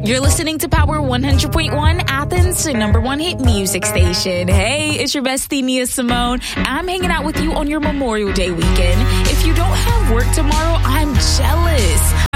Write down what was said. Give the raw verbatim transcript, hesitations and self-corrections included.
You're listening to Power one hundred point one, Athens' number one hit music station. Hey, it's your bestie, Nia Simone. I'm hanging out with you on your Memorial Day weekend. If you don't have work tomorrow, I'm jealous.